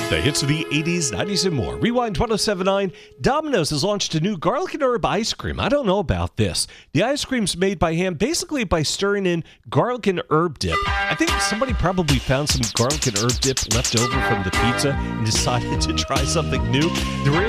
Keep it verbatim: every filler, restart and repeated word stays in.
The hits of the eighties, nineties, and more. Rewind twenty-seven point nine. Domino's has launched a new garlic and herb ice cream. I don't know about this. The ice cream's made by hand, basically by stirring in garlic and herb dip. I think somebody probably found some garlic and herb dip left over from the pizza and decided to try something new. The